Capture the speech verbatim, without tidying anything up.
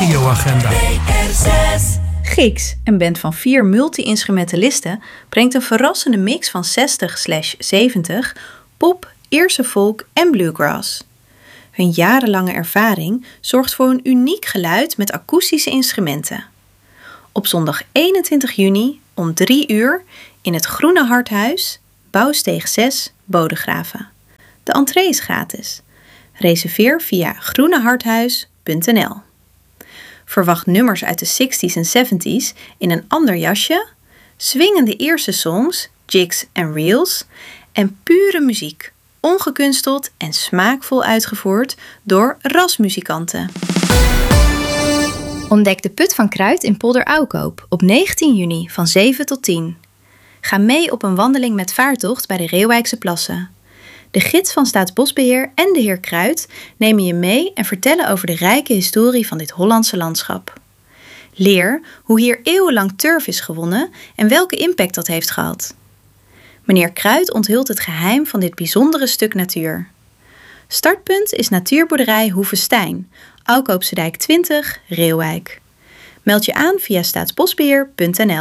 radioagenda. Giks, een band van vier multi-instrumentalisten, brengt een verrassende mix van zestig slash zeventig, pop, Ierse folk en bluegrass. Hun jarenlange ervaring zorgt voor een uniek geluid met akoestische instrumenten. Op zondag eenentwintig juni om drie uur in het Groene Harthuis, Bouwsteeg zes, Bodegraven. De entree is gratis. Reserveer via groeneharthuis punt n l. Verwacht nummers uit de zestig's en zeventig's in een ander jasje, swingende Ierse songs, jigs en reels en pure muziek, ongekunsteld en smaakvol uitgevoerd door rasmuzikanten. Ontdek de Put van Kruid in Polder Oukoop op negentien juni van zeven tot tien. Ga mee op een wandeling met vaartocht bij de Reeuwijkse Plassen. De gids van Staatsbosbeheer en de heer Kruid nemen je mee en vertellen over de rijke historie van dit Hollandse landschap. Leer hoe hier eeuwenlang turf is gewonnen en welke impact dat heeft gehad. Meneer Kruid onthult het geheim van dit bijzondere stuk natuur. Startpunt is natuurboerderij Hoevestein, Oukoopse Dijk twintig, Reeuwijk. Meld je aan via staatsbosbeheer punt n l.